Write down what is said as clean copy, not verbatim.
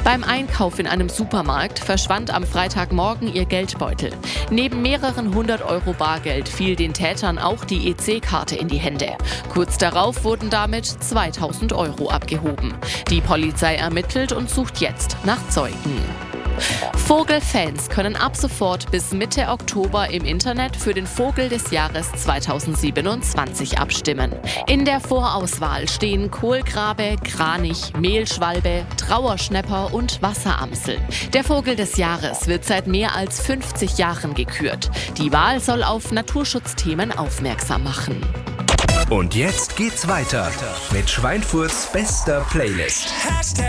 Beim Einkauf in einem Supermarkt verschwand am Freitagmorgen ihr Geldbeutel. Neben mehreren 100 Euro Bargeld fiel den Tätern auch die EC-Karte in die Hände. Kurz darauf wurden damit 2000 Euro abgehoben. Die Polizei ermittelt und sucht jetzt nach Zeugen. Vogelfans können ab sofort bis Mitte Oktober im Internet für den Vogel des Jahres 2027 abstimmen. In der Vorauswahl stehen Kohlgrabe, Kranich, Mehlschwalbe, Trauerschnäpper und Wasseramsel. Der Vogel des Jahres wird seit mehr als 50 Jahren gekürt. Die Wahl soll auf Naturschutzthemen aufmerksam machen. Und jetzt geht's weiter mit Schweinfurts bester Playlist.